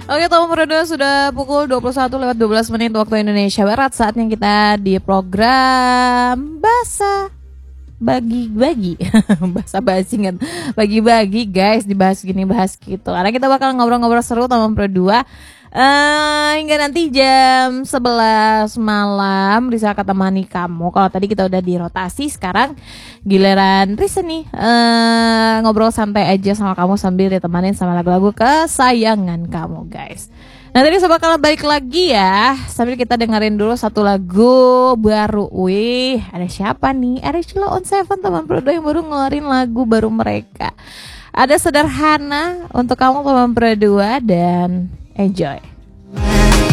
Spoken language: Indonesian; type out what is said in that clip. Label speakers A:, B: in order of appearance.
A: Oke, teman Prodo, sudah pukul 21:12 waktu Indonesia Barat. Saatnya kita di program Bahasa Bagi-bagi. Bahasa basi kan. Bagi-bagi guys, dibahas gini, bahas gitu. Karena kita bakal ngobrol-ngobrol seru teman Prodo 2 hingga nanti jam 11 malam. Risa akan temani kamu. Kalau tadi kita udah di rotasi, sekarang giliran Risa nih ngobrol santai aja sama kamu sambil ditemanin sama lagu-lagu kesayangan kamu guys. Nah tadi saya bakal balik lagi ya, sambil kita dengerin dulu satu lagu baru. Wih, ada siapa nih? Ada Sheila on Seven teman Prodo yang baru ngeluarin lagu baru mereka. Ada Sederhana untuk kamu teman Prodo 2 dan enjoy.